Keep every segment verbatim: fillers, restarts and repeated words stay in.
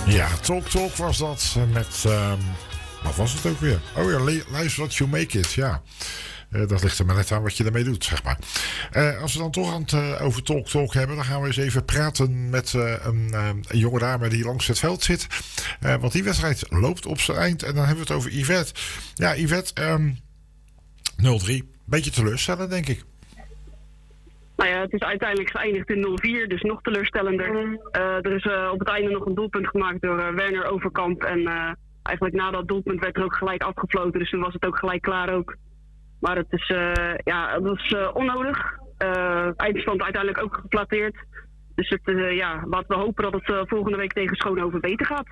Ja, Talk Talk was dat met... Um, wat was het ook weer? Oh ja, Life's What You Make It, ja. Uh, dat ligt er maar net aan wat je ermee doet, zeg maar. Uh, als we dan toch aan het uh, over Talk Talk hebben... dan gaan we eens even praten met uh, een, uh, een jonge dame die langs het veld zit. Uh, want die wedstrijd loopt op zijn eind. En dan hebben we het over Yvette. Ja, Yvette, um, nul drie. Beetje teleurstellend, denk ik. Nou ja, het is uiteindelijk geëindigd in nul vier, dus nog teleurstellender. Uh, er is uh, op het einde nog een doelpunt gemaakt door uh, Werner Overkamp. En uh, eigenlijk na dat doelpunt werd er ook gelijk afgefloten, dus toen was het ook gelijk klaar ook. Maar het is, uh, ja, het was uh, onnodig. Uh, eindstand uiteindelijk ook geplateerd. Dus het, uh, ja, laten we hopen dat het uh, volgende week tegen Schoonhoven beter gaat.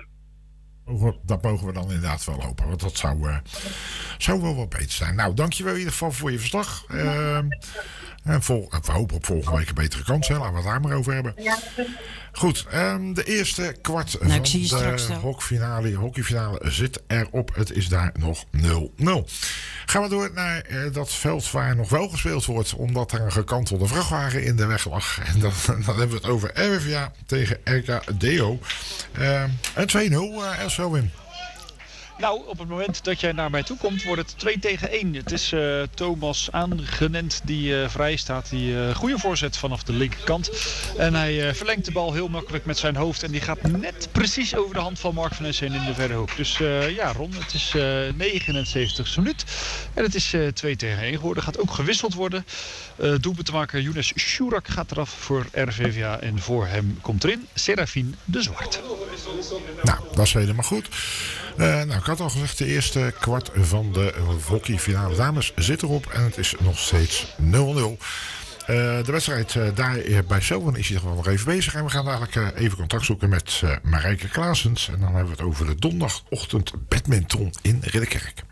Dat mogen we dan inderdaad wel hopen. Want dat zou, uh, zou wel wat beter zijn. Nou, dankjewel in ieder geval voor je verslag. Uh, en vol, we hopen op volgende week een betere kans. Hè. Laten we het daar maar over hebben. Goed, um, de eerste kwart nou, van de hockeyfinale, hockeyfinale zit erop. Het is daar nog nul nul. Gaan we door naar uh, dat veld waar nog wel gespeeld wordt. Omdat er een gekantelde vrachtwagen in de weg lag. En dan, dan hebben we het over R V V A tegen R K D O. Uh, een twee nul, uh, Elso Wim. Nou, op het moment dat jij naar mij toe komt, wordt het twee tegen één. Het is uh, Thomas Aangenent die uh, vrij staat. Die uh, goede voorzet vanaf de linkerkant. En hij uh, verlengt de bal heel makkelijk met zijn hoofd. En die gaat net precies over de hand van Mark van Essen in de verre hoek. Dus uh, ja, Ron, het is uh, negenenzeventigste minuut. En het is uh, twee tegen één geworden. Gaat ook gewisseld worden. Uh, doelpuntenmaker Younes Shurak gaat eraf voor R V V A. En voor hem komt erin Serafine de Zwart. Nou, dat is helemaal goed. Uh, nou, ik had al gezegd, de eerste kwart van de hockeyfinale dames zit erop. En het is nog steeds nul nul. Uh, de wedstrijd uh, daar bij Selwan is hij nog even bezig. En we gaan dadelijk uh, even contact zoeken met uh, Marijke Klaasens. En dan hebben we het over de donderdagochtend badminton in Ridderkerk.